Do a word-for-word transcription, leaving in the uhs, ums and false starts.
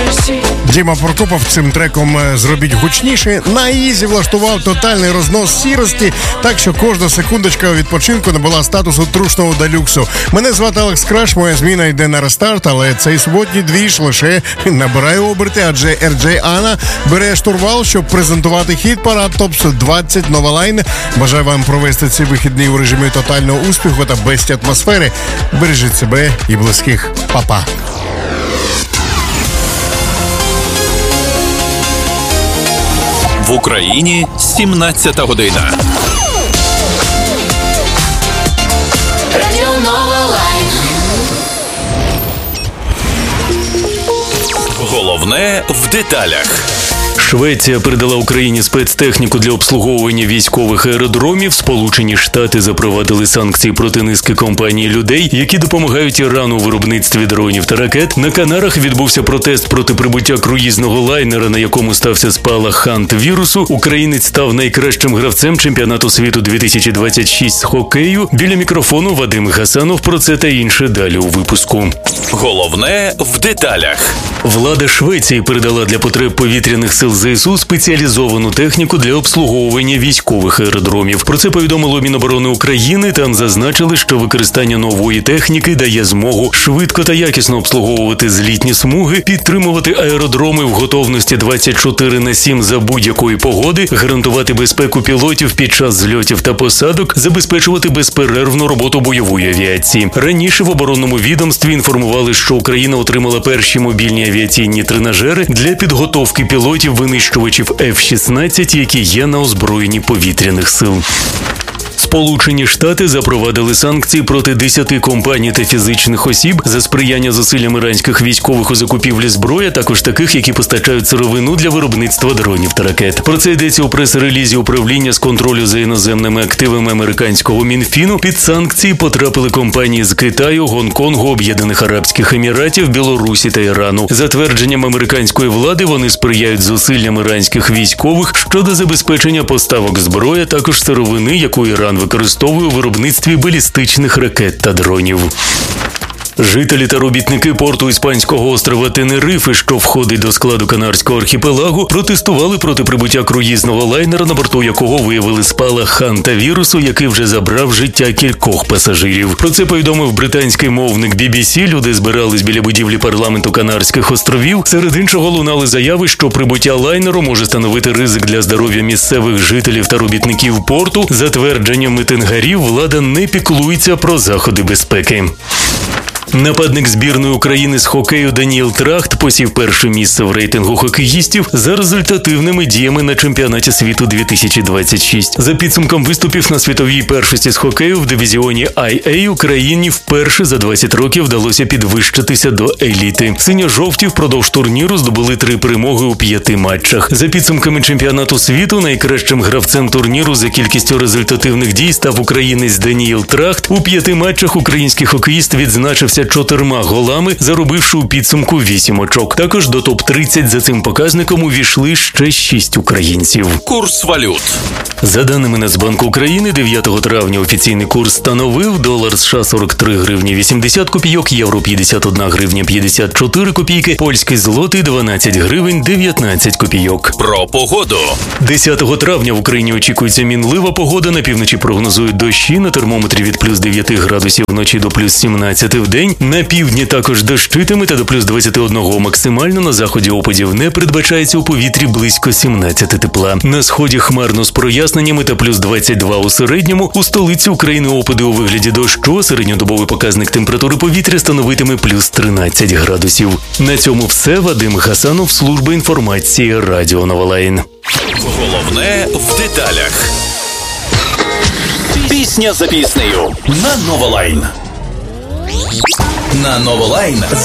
Діма Прокопов цим треком «Зробіть гучніше» на ізі влаштував тотальний рознос сірості, так що кожна секундочка відпочинку набула статусу трушного делюксу. Мене звати Алекс Краш, моя зміна йде на рестарт, але цей суботній двіж лише набирає оберти, адже Ер Джей Анна бере штурвал, щоб презентувати хіт-парад Топс двадцять Nova Line. Бажаю вам провести ці вихідні у режимі тотального успіху та без атмосфери. Бережіть себе і близьких. Па-па. В Україні сімнадцята година. Радіо Нова Лайн. Головне в деталях. Швеція передала Україні спецтехніку для обслуговування військових аеродромів. Сполучені Штати запровадили санкції проти низки компаній людей, які допомагають Ірану у виробництві дронів та ракет. На Канарах відбувся протест проти прибуття круїзного лайнера, на якому стався спалах хант-вірусу. Українець став найкращим гравцем чемпіонату світу дві тисячі двадцять шість з хокею. Біля мікрофону Вадим Гасанов. Про це та інше далі у випуску. Головне в деталях. Влада Швеції передала для потреб повітряних сил Зе Ес У спеціалізовану техніку для обслуговування військових аеродромів. Про це повідомило Міноборони України. Там зазначили, що використання нової техніки дає змогу швидко та якісно обслуговувати злітні смуги, підтримувати аеродроми в готовності двадцять чотири на сім за будь-якої погоди, гарантувати безпеку пілотів під час зльотів та посадок, забезпечувати безперервну роботу бойової авіації. Раніше в оборонному відомстві інформували, що Україна отримала перші мобільні авіаційні тренажери для підготовки пілотів винищувачів Еф шістнадцять, які є на озброєнні повітряних сил. Сполучені Штати запровадили санкції проти десяти компаній та фізичних осіб за сприяння зусиллям іранських військових у закупівлі зброї, а також таких, які постачають сировину для виробництва дронів та ракет. Про це йдеться у прес-релізі управління з контролю за іноземними активами американського Мінфіну. Під санкції потрапили компанії з Китаю, Гонконгу, Об'єднаних Арабських Еміратів, Білорусі та Ірану. За твердженням американської влади, вони сприяють зусиллям іранських військових щодо забезпечення поставок зброї, а також сировини, яку Іран використовує у виробництві балістичних ракет та дронів. Жителі та робітники порту іспанського острова Тенерифе, що входить до складу Канарського архіпелагу, протестували проти прибуття круїзного лайнера, на борту якого виявили спалах ханта-вірусу, який вже забрав життя кількох пасажирів. Про це повідомив британський мовник бі бі сі. Люди збирались біля будівлі парламенту Канарських островів. Серед іншого лунали заяви, що прибуття лайнеру може становити ризик для здоров'я місцевих жителів та робітників порту. За твердженням митингарів, влада не піклується про заходи безпеки. Нападник збірної України з хокею Даніел Трахт посів перше місце в рейтингу хокеїстів за результативними діями на чемпіонаті світу дві тисячі двадцять шість. За підсумком виступів на світовій першості з хокею в дивізіоні ай ей Україні вперше за двадцять років вдалося підвищитися до еліти. Синьо-жовті впродовж турніру здобули три перемоги у п'яти матчах. За підсумками чемпіонату світу найкращим гравцем турніру за кількістю результативних дій став українець Даніел Трахт. У п'яти матчах український хокеїст відзначився чотирма голами, заробивши у підсумку вісім очок. Також до топ тридцять за цим показником увійшли ще шість українців. Курс валют. За даними Нацбанку України, дев'ятого травня офіційний курс становив долар США сорок три гривні вісімдесят копійок, євро п'ятдесят одна гривня п'ятдесят чотири копійки, польський злотий дванадцять гривень дев'ятнадцять копійок. Про погоду. десятого травня в Україні очікується мінлива погода, на півночі прогнозують дощі, на термометрі від плюс дев'яти градусів вночі до плюс сімнадцяти в день. На півдні також дощитиме та до плюс двадцяти одного максимально, на заході опадів не передбачається, у повітрі близько сімнадцяти тепла. На сході хмарно з проясненнями та плюс двадцять два у середньому. У столиці України опади у вигляді дощу, середньодобовий показник температури повітря становитиме плюс тринадцять градусів. На цьому все. Вадим Гасанов, служба інформації, Радіо Нова Лайн. Головне в деталях. Пісня за піснею на Нова Лайн. На Нова Лайн